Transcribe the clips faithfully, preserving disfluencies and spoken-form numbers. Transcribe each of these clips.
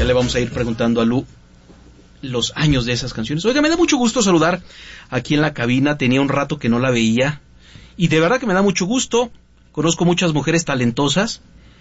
Ya le vamos a ir preguntando a Lu los años de esas canciones. Oiga, me da mucho gusto saludar aquí en la cabina. Tenía un rato que no la veía. Y de verdad que me da mucho gusto. Conozco muchas mujeres talentosas.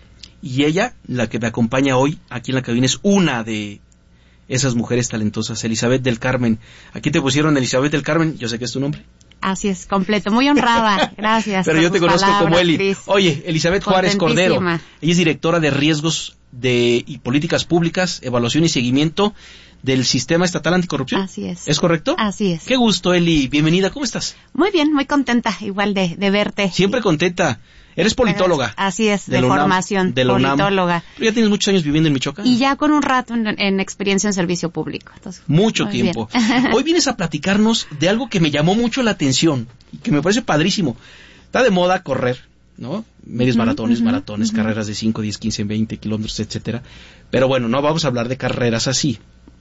Y ella, la que me acompaña hoy aquí en la cabina, es una de esas mujeres talentosas, Elizabeth del Carmen. Aquí te pusieron Elizabeth del Carmen, yo sé que es tu nombre. Así es, completo, muy honrada, gracias. Pero yo te conozco palabras, como Eli. Cris. Oye, Elizabeth Juárez Cordero, ella es directora de Riesgos de y Políticas Públicas, Evaluación y Seguimiento del Sistema Estatal Anticorrupción. Así es. ¿Es correcto? Así es. Qué gusto, Eli, bienvenida, ¿cómo estás? Muy bien, muy contenta, igual de, de verte. Siempre contenta. Eres politóloga. Así es, de, de formación, de politóloga. Tú ya tienes muchos años viviendo en Michoacán. Y ya con un rato en, en experiencia en servicio público. Entonces, mucho tiempo. Hoy vienes a platicarnos de algo que me llamó mucho la atención y que me parece padrísimo. Está de moda correr, ¿no? Medios uh-huh, maratones, uh-huh, maratones, uh-huh. carreras de cinco, diez, quince, veinte kilómetros, etcétera. Pero bueno, no vamos a hablar de carreras así.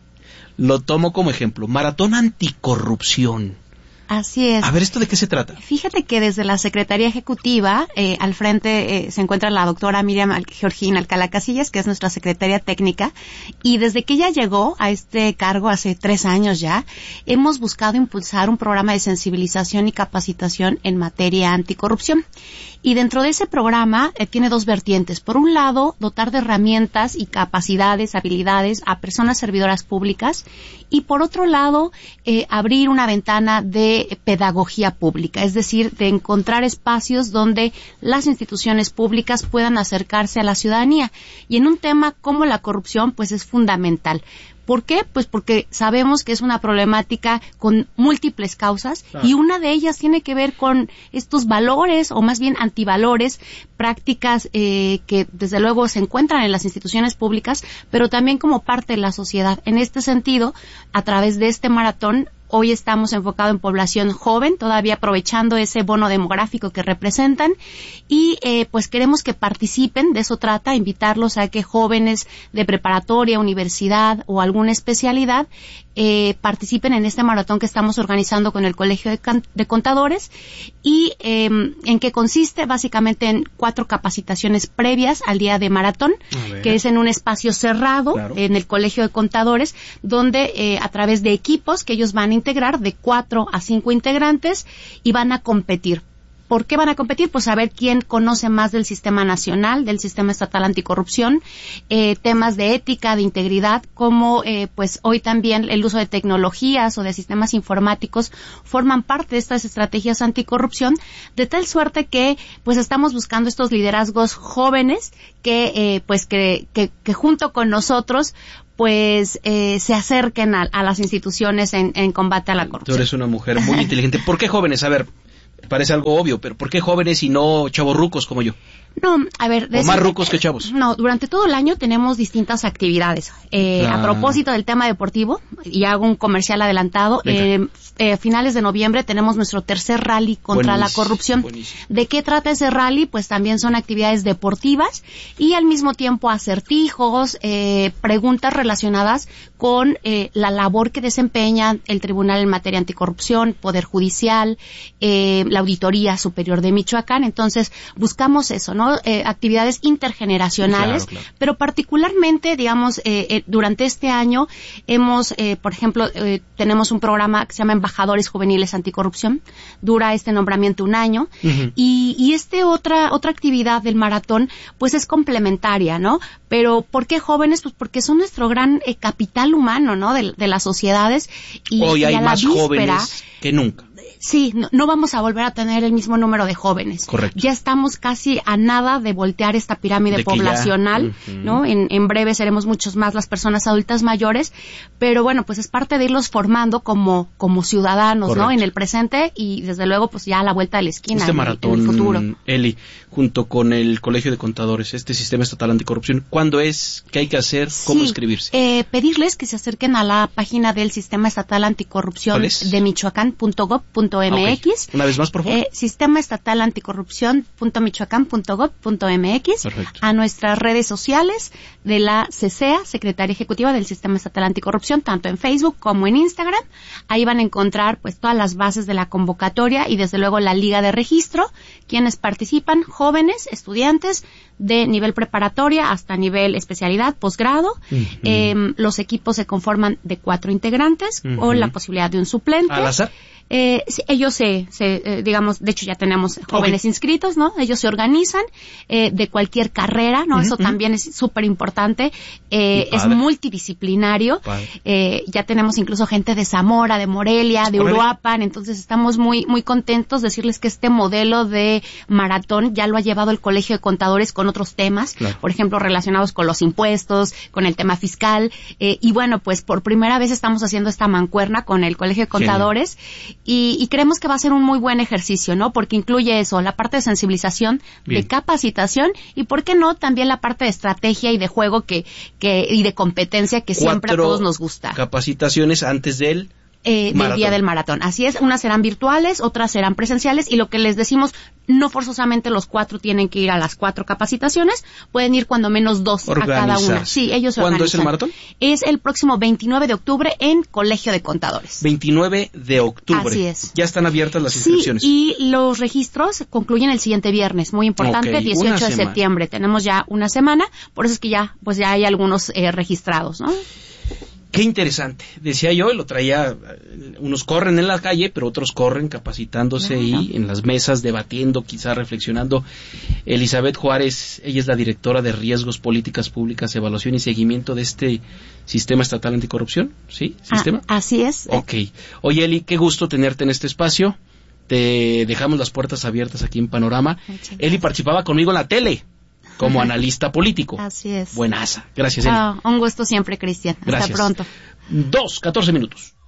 Lo tomo como ejemplo. Maratón anticorrupción. Así es. A ver, ¿esto de qué se trata? Fíjate que desde la Secretaría Ejecutiva, eh, al frente eh, se encuentra la doctora Miriam Al- Georgina Alcalá Casillas, que es nuestra secretaria técnica, y desde que ella llegó a este cargo hace tres años ya, hemos buscado impulsar un programa de sensibilización y capacitación en materia anticorrupción. Y dentro de ese programa eh, tiene dos vertientes. Por un lado, dotar de herramientas y capacidades, habilidades a personas servidoras públicas, y por otro lado, eh, abrir una ventana de pedagogía pública, es decir, de encontrar espacios donde las instituciones públicas puedan acercarse a la ciudadanía. Y en un tema como la corrupción, pues es fundamental. ¿Por qué? Pues porque sabemos que es una problemática con múltiples causas, claro. Y una de ellas tiene que ver con estos valores, o más bien antivalores, prácticas eh, que desde luego se encuentran en las instituciones públicas, pero también como parte de la sociedad. En este sentido, a través de este maratón, hoy estamos enfocados en población joven, todavía aprovechando ese bono demográfico que representan, y eh, pues queremos que participen, de eso trata, invitarlos a que jóvenes de preparatoria, universidad o alguna especialidad eh, participen en este maratón que estamos organizando con el Colegio de, Can- de Contadores, y eh, en qué consiste básicamente en cuatro capacitaciones previas al día de maratón, que es en un espacio cerrado, claro. En el Colegio de Contadores, donde eh, a través de equipos que ellos van a integrar de cuatro a cinco integrantes y van a competir. ¿Por qué van a competir? Pues a ver quién conoce más del sistema nacional, del sistema estatal anticorrupción, eh, temas de ética, de integridad, como eh, pues hoy también el uso de tecnologías o de sistemas informáticos forman parte de estas estrategias anticorrupción, de tal suerte que pues estamos buscando estos liderazgos jóvenes que eh, pues que, que, que junto con nosotros pues eh, se acerquen a, a las instituciones en, en combate a la corrupción. Tú eres una mujer muy inteligente. ¿Por qué jóvenes? A ver, parece algo obvio, pero ¿por qué jóvenes y no chavorrucos como yo? No, a ver... ¿O más rucos que chavos? No, durante todo el año tenemos distintas actividades. Eh, claro. A propósito del tema deportivo, y hago un comercial adelantado, eh, eh, finales de noviembre tenemos nuestro tercer rally contra buenísimo, la corrupción. Buenísimo. ¿De qué trata ese rally? Pues también son actividades deportivas y al mismo tiempo acertijos, eh, preguntas relacionadas con eh, la labor que desempeña el Tribunal en materia anticorrupción, Poder Judicial, eh, la Auditoría Superior de Michoacán. Entonces, buscamos eso, ¿no? Eh, actividades intergeneracionales, claro, claro. Pero particularmente, digamos, eh, eh, durante este año hemos, eh, por ejemplo, eh, tenemos un programa que se llama Embajadores Juveniles Anticorrupción, dura este nombramiento un año, uh-huh. y, y este otra otra actividad del maratón, pues es complementaria, ¿no? Pero, ¿por qué jóvenes? Pues porque son nuestro gran eh, capital humano, ¿no? De, de las sociedades. Y, hoy y hay a más la víspera, jóvenes que nunca. Sí, no, no vamos a volver a tener el mismo número de jóvenes. Correcto. Ya estamos casi a nada de voltear esta pirámide de poblacional, ya, uh-huh. ¿no? En, en breve seremos muchos más las personas adultas mayores, pero bueno, pues es parte de irlos formando como como ciudadanos, correcto. ¿No? En el presente y desde luego pues ya a la vuelta de la esquina, este en, maratón, en el futuro. Eli, junto con el Colegio de Contadores, este Sistema Estatal Anticorrupción, ¿cuándo es? ¿Qué hay que hacer? ¿Cómo sí, inscribirse? Eh, pedirles que se acerquen a la página del Sistema Estatal Anticorrupción de michoacán punto gob punto punto m x. Okay. Una vez más, por favor. Eh, sistema estatal anticorrupción punto michoacán punto gob punto m x. Perfecto. A nuestras redes sociales de la C C A, Secretaría Ejecutiva del Sistema Estatal Anticorrupción, tanto en Facebook como en Instagram. Ahí van a encontrar pues todas las bases de la convocatoria y desde luego la liga de registro, quienes participan, jóvenes, estudiantes de nivel preparatoria hasta nivel especialidad, posgrado. Uh-huh. Eh, los equipos se conforman de cuatro integrantes uh-huh. o la posibilidad de un suplente. ¿Al azar? Eh, ellos se, se eh, digamos, de hecho ya tenemos jóvenes okay. inscritos, ¿no? Ellos se organizan eh, de cualquier carrera, ¿no? Uh-huh. Eso también es súper importante. Eh, es multidisciplinario. Eh, ya tenemos incluso gente de Zamora, de Morelia, de Uruapan, entonces estamos muy, muy contentos de decirles que este modelo de maratón ya lo ha llevado el Colegio de Contadores con otros temas, claro. por ejemplo, relacionados con los impuestos, con el tema fiscal, eh, y bueno, pues por primera vez estamos haciendo esta mancuerna con el Colegio de Contadores. Genial. Y, y creemos que va a ser un muy buen ejercicio, ¿no? Porque incluye eso, la parte de sensibilización, Bien. de capacitación y, ¿por qué no?, también la parte de estrategia y de juego que, que y de competencia que Cuatro siempre a todos nos gusta. Capacitaciones antes del Eh, del día del maratón. Así es, unas serán virtuales, otras serán presenciales y lo que les decimos, no forzosamente los cuatro tienen que ir a las cuatro capacitaciones, pueden ir cuando menos dos Organizar. a cada una. Sí, ellos se ¿Cuándo organizan. es el maratón? Es el próximo veintinueve de octubre en Colegio de Contadores. veintinueve de octubre. Así es. Ya están abiertas las inscripciones. Sí, y los registros concluyen el siguiente viernes, muy importante, okay, dieciocho de septiembre. Tenemos ya una semana, por eso es que ya, pues ya hay algunos eh, registrados, ¿no? Qué interesante. Decía yo, lo traía, unos corren en la calle, pero otros corren capacitándose claro. y en las mesas, debatiendo, quizá reflexionando. Elizabeth Juárez, ella es la directora de Riesgos, Políticas Públicas, Evaluación y Seguimiento de este Sistema Estatal Anticorrupción. ¿Sí? ¿Sistema? Ah, así es. Ok. Oye, Eli, qué gusto tenerte en este espacio. Te dejamos las puertas abiertas aquí en Panorama. Eli participaba conmigo en la tele. Como analista político. Así es. Buenaza. Gracias, Eli. Ah, un gusto siempre, Cristian. Hasta Gracias. pronto. Dos, catorce minutos.